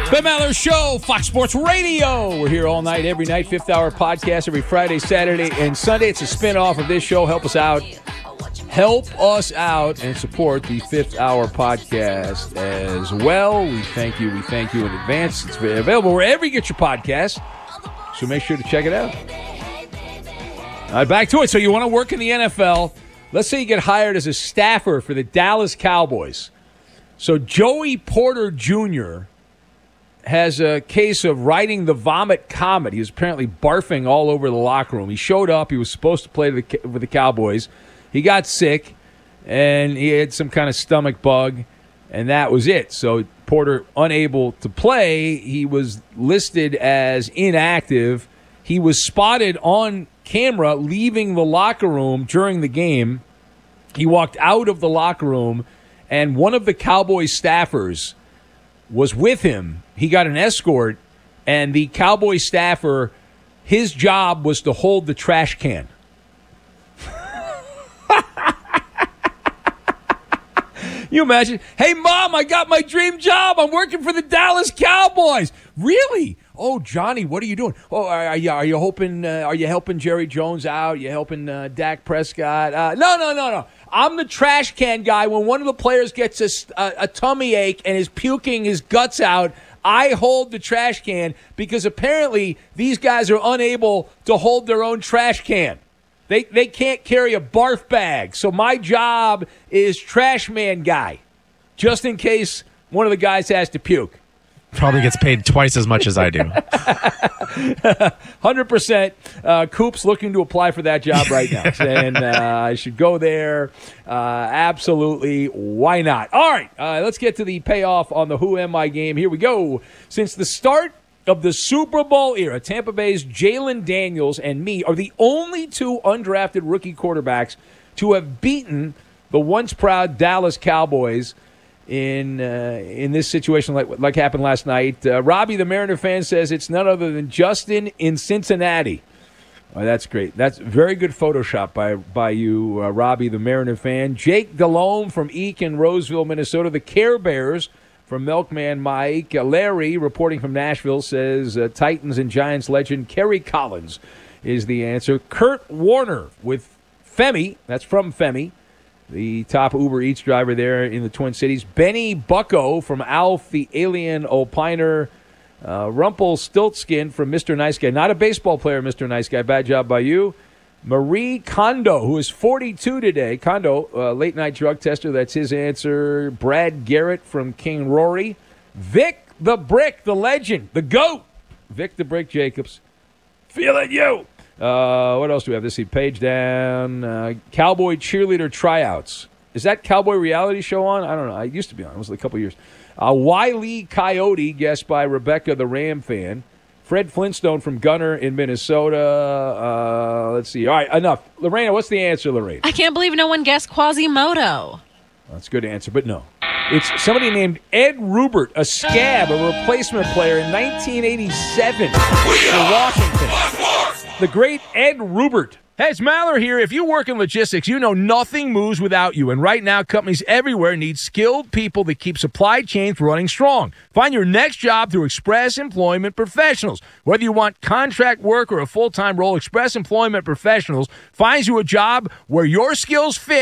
Ben Maller Show, Fox Sports Radio. We're here all night, every night, fifth hour podcast, every Friday, Saturday, and Sunday. It's a spinoff of this show. Help us out. Help us out and support the fifth hour podcast as well. We thank you. We thank you in advance. It's available wherever you get your podcasts, so make sure to check it out. All right, back to it. So you want to work in the NFL. Let's say you get hired as a staffer for the Dallas Cowboys. So Joey Porter Jr. has a case of riding the vomit comet. He was apparently barfing all over the locker room. He showed up. He was supposed to play with the Cowboys. He got sick, and he had some kind of stomach bug, and that was it. So Porter unable to play. He was listed as inactive. He was spotted on camera leaving the locker room during the game. He walked out of the locker room, and one of the Cowboys staffers was with him. He got an escort, and the Cowboy staffer, his job was to hold the trash can. You imagine? Hey, Mom, I got my dream job. I'm working for the Dallas Cowboys. Really? Oh, Johnny, what are you doing? Oh, are you hoping? Are you helping Jerry Jones out? Are you helping Dak Prescott? No. I'm the trash can guy. When one of the players gets a tummy ache and is puking his guts out, I hold the trash can because apparently these guys are unable to hold their own trash can. They can't carry a barf bag. So my job is trash man guy, just in case one of the guys has to puke. Probably gets paid twice as much as I do. 100%. Coop's looking to apply for that job right now. And I should go there. Absolutely. Why not? All right. Let's get to the payoff on the Who Am I game. Here we go. Since the start of the Super Bowl era, Tampa Bay's Jalen Daniels and me are the only two undrafted rookie quarterbacks to have beaten the once proud Dallas Cowboys in this situation like happened last night. Robbie, the Mariner fan, says it's none other than Justin in Cincinnati. Oh, that's great. That's very good Photoshop by you, Robbie, the Mariner fan. Jake Delhomme from Eek in Roseville, Minnesota. The Care Bears from Milkman Mike. Larry, reporting from Nashville, says Titans and Giants legend Kerry Collins is the answer. Kurt Warner with Femi. That's from Femi, the top Uber Eats driver there in the Twin Cities. Benny Bucko from Alf, the Alien Opiner. Rumpelstiltskin from Mr. Nice Guy. Not a baseball player, Mr. Nice Guy. Bad job by you. Marie Kondo, who is 42 today. Kondo, late-night drug tester. That's his answer. Brad Garrett from King Rory. Vic the Brick, the legend, the GOAT. Vic the Brick Jacobs. Feeling you. What else do we have? This page down. Cowboy cheerleader tryouts. Is that Cowboy reality show on? I don't know. It used to be on. It was like a couple years. Wiley Coyote, guessed by Rebecca the Ram fan. Fred Flintstone from Gunner in Minnesota. Let's see. All right, enough. Lorena, what's the answer, Lorena? I can't believe no one guessed Quasimodo. That's a good answer, but no. It's somebody named Ed Rubert, a scab, a replacement player in 1987 for Washington. The great Ed Rubert. Hey, it's Maller here. If you work in logistics, you know nothing moves without you. And right now, companies everywhere need skilled people that keep supply chains running strong. Find your next job through Express Employment Professionals. Whether you want contract work or a full-time role, Express Employment Professionals finds you a job where your skills fit.